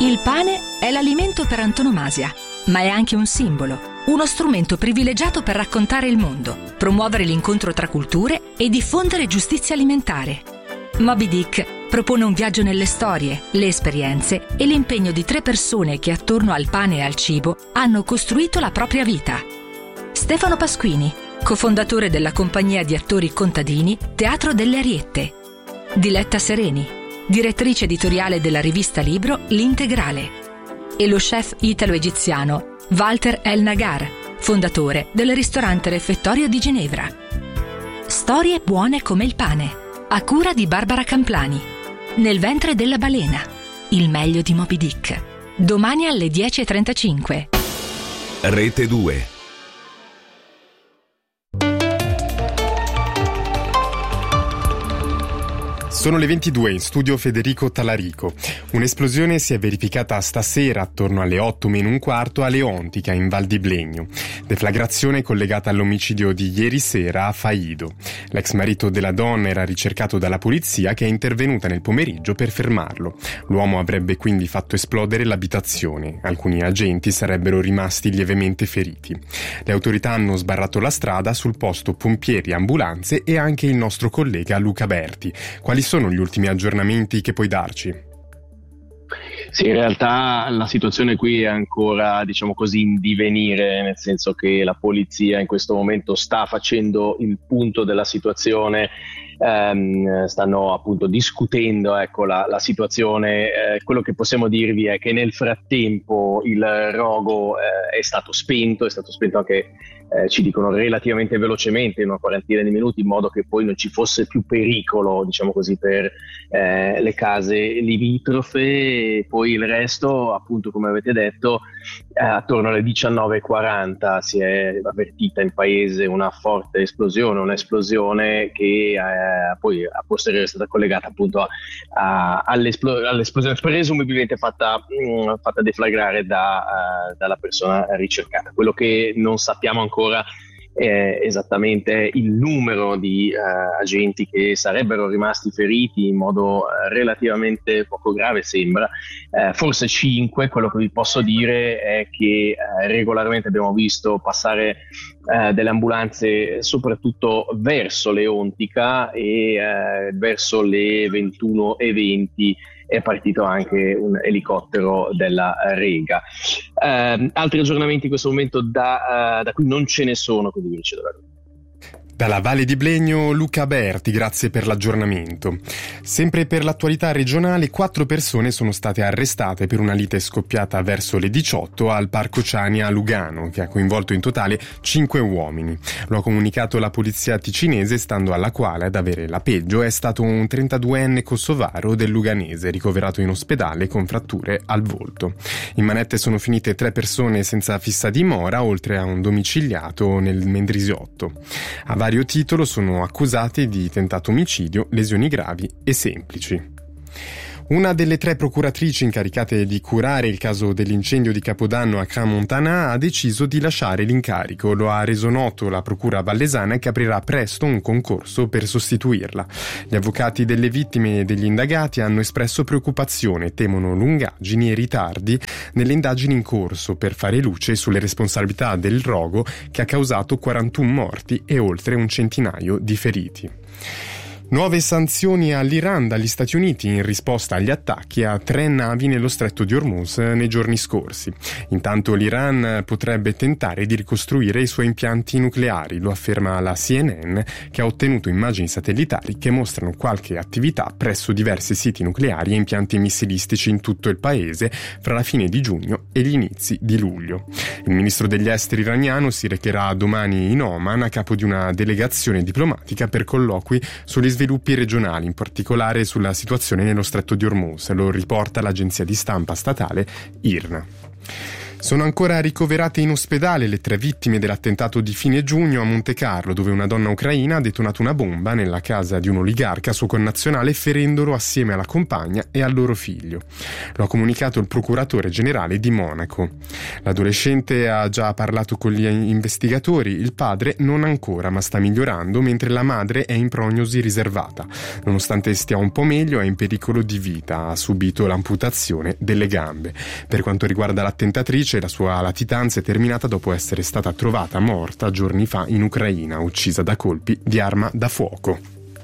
Il pane è l'alimento per antonomasia, ma è anche un simbolo, uno strumento privilegiato per raccontare il mondo, promuovere l'incontro tra culture e diffondere giustizia alimentare. Moby Dick propone un viaggio nelle storie, le esperienze e l'impegno di 3 persone che attorno al pane e al cibo hanno costruito la propria vita. Stefano Pasquini, cofondatore della compagnia di attori contadini Teatro delle Ariette. Diletta Sereni, direttrice editoriale della rivista Libro L'Integrale. E lo chef italo-egiziano Walter El Nagar, fondatore del ristorante Refettorio di Ginevra. Storie buone come il pane, a cura di Barbara Camplani. Nel ventre della balena, il meglio di Moby Dick. Domani alle 10:35. Rete 2. Sono le 22, in studio Federico Talarico. Un'esplosione si è verificata stasera attorno alle 8:15 a Leontica, in Val di Blegno. Deflagrazione collegata all'omicidio di ieri sera a Faido. L'ex marito della donna era ricercato dalla polizia, che è intervenuta nel pomeriggio per fermarlo. L'uomo avrebbe quindi fatto esplodere l'abitazione. Alcuni agenti sarebbero rimasti lievemente feriti. Le autorità hanno sbarrato la strada, sul posto pompieri, ambulanze e anche il nostro collega Luca Berti. Quali sono gli ultimi aggiornamenti che puoi darci? Sì, in realtà la situazione qui è ancora, diciamo così, in divenire, nel senso che la polizia in questo momento sta facendo il punto della situazione, stanno appunto discutendo la situazione. Quello che possiamo dirvi è che nel frattempo il rogo è stato spento anche, ci dicono, relativamente velocemente, in una quarantina di minuti, in modo che poi non ci fosse più pericolo, diciamo così, per le case limitrofe. Poi il resto, appunto, come avete detto, attorno alle 19:40 si è avvertita in paese una forte esplosione, un'esplosione che poi a posteriori è stata collegata appunto all'esplosione presumibilmente fatta deflagrare dalla persona ricercata. Quello che non sappiamo ancora è esattamente il numero di agenti che sarebbero rimasti feriti in modo relativamente poco grave, sembra, forse 5. Quello che vi posso dire è che regolarmente abbiamo visto passare delle ambulanze soprattutto verso Leontica, e verso le 21:20 è partito anche un elicottero della Rega. Altri aggiornamenti in questo momento da qui non ce ne sono, quindi vi cedo la parola. Dalla Valle di Blegno, Luca Berti, grazie per l'aggiornamento. Sempre per l'attualità regionale, 4 persone sono state arrestate per una lite scoppiata verso le 18 al Parco Ciani a Lugano, che ha coinvolto in totale 5 uomini. Lo ha comunicato la polizia ticinese, stando alla quale ad avere la peggio è stato un 32enne kosovaro del Luganese, ricoverato in ospedale con fratture al volto. In manette sono finite 3 persone senza fissa dimora, oltre a un domiciliato nel Mendrisiotto. A vario titolo sono accusati di tentato omicidio, lesioni gravi e semplici. Una delle 3 procuratrici incaricate di curare il caso dell'incendio di Capodanno a Crans-Montana ha deciso di lasciare l'incarico. Lo ha reso noto la procura vallesana, che aprirà presto un concorso per sostituirla. Gli avvocati delle vittime e degli indagati hanno espresso preoccupazione, temono lungaggini e ritardi nelle indagini in corso per fare luce sulle responsabilità del rogo, che ha causato 41 morti e oltre un centinaio di feriti. Nuove sanzioni all'Iran dagli Stati Uniti in risposta agli attacchi a 3 navi nello stretto di Hormuz nei giorni scorsi. Intanto l'Iran potrebbe tentare di ricostruire i suoi impianti nucleari, lo afferma la CNN, che ha ottenuto immagini satellitari che mostrano qualche attività presso diversi siti nucleari e impianti missilistici in tutto il paese fra la fine di giugno e gli inizi di luglio. Il ministro degli esteri iraniano si recherà domani in Oman a capo di una delegazione diplomatica per colloqui sugli sviluppi regionali, in particolare sulla situazione nello stretto di Hormuz, lo riporta l'agenzia di stampa statale IRNA. Sono ancora ricoverate in ospedale le 3 vittime dell'attentato di fine giugno a Montecarlo, dove una donna ucraina ha detonato una bomba nella casa di un oligarca suo connazionale, ferendolo assieme alla compagna e al loro figlio. Lo ha comunicato il procuratore generale di Monaco. L'adolescente ha già parlato con gli investigatori, il padre non ancora, ma sta migliorando, mentre la madre è in prognosi riservata. Nonostante stia un po' meglio, è in pericolo di vita, ha subito l'amputazione delle gambe. Per quanto riguarda l'attentatrice, la sua latitanza è terminata dopo essere stata trovata morta giorni fa in Ucraina, uccisa da colpi di arma da fuoco.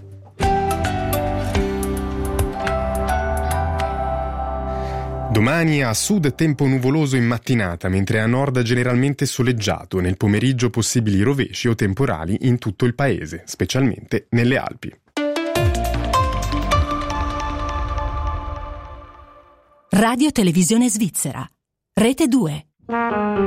Domani a sud tempo nuvoloso in mattinata, mentre a nord generalmente soleggiato. Nel pomeriggio possibili rovesci o temporali in tutto il paese, specialmente nelle Alpi. Radio Televisione Svizzera. Rete 2.